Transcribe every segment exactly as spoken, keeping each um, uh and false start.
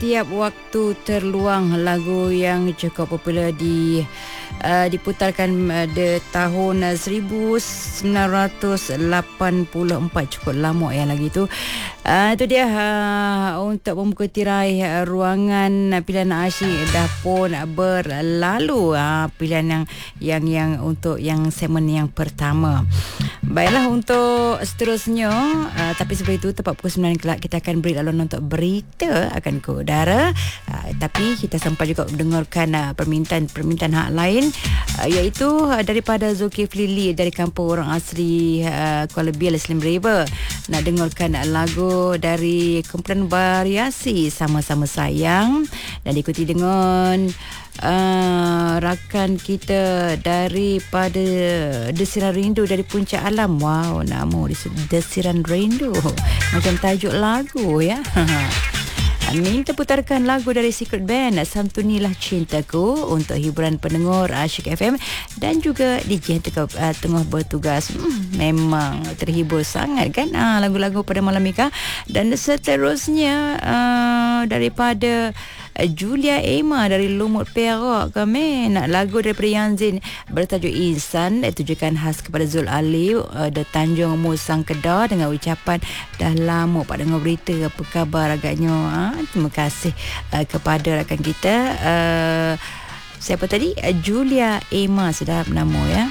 setiap waktu terluang, lagu yang cukup popular di uh, diputarkan uh, di tahun uh, seribu sembilan ratus lapan puluh empat. Cukup lama ya lagi tu. Uh, itu dia uh, untuk membuka tirai uh, ruangan uh, pilihan asyik dah pun berlalu. Uh, pilihan yang yang yang untuk yang segmen yang pertama. Baiklah, untuk seterusnya, uh, tapi sebelum itu tepat pukul sembilan kelak kita akan beri laluan untuk berita akan ke udara. Uh, tapi kita sempat juga mendengarkan uh, permintaan-permintaan hak lain, uh, iaitu uh, daripada Zulkifli Lee dari kampung orang asli uh, Kuala Bial, Slim River. Nak dengarkan uh, lagu dari kumpulan variasi Sama-Sama Sayang, dan diikuti dengan Uh, rakan kita daripada Desiran Rindu dari Puncak Alam. Wow, nama Desiran Rindu macam tajuk lagu ya. Minta putarkan lagu dari Secret Band, Santunilah Cintaku, untuk hiburan pendengar Asyik F M dan juga D J yang tengah, uh, tengah bertugas. hmm, Memang terhibur sangat kan uh, lagu-lagu pada malam ni. Dan seterusnya uh, daripada Julia Emma dari Lumut Perak kami nak lagu daripada Yanzin bertajuk Insan, ditujukan khas kepada Zul Ali uh, di Tanjung Musang Kedah, dengan ucapan dah lama pak dengar berita, apa khabar agaknya. Ha? Terima kasih uh, kepada rakan kita, uh, siapa tadi, uh, Julia Emma, sedap nama ya.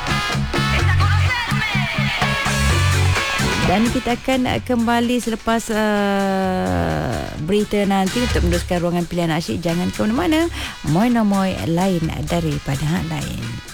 Dan kita akan kembali selepas uh, berita nanti untuk meneruskan ruangan pilihan asyik. Jangan ke mana-mana. Moy no moy lain daripada hak lain.